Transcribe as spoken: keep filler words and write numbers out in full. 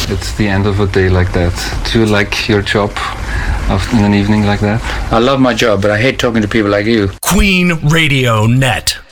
it's the end of a day like that. Do you like your job in an evening like that? I love my job, but I hate talking to people like you. Queen Radio Net.